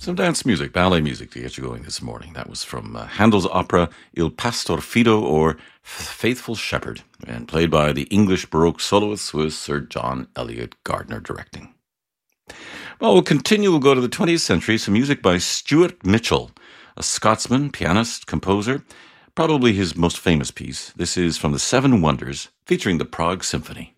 Some dance music, ballet music to get you going this morning. That was from Handel's opera Il Pastor Fido, or Faithful Shepherd, and played by the English Baroque soloists with Sir John Eliot Gardiner directing. Well, we'll continue. We'll go to the 20th century. Some music by Stuart Mitchell, a Scotsman, pianist, composer, probably his most famous piece. This is from the Seven Wonders, featuring the Prague Symphony.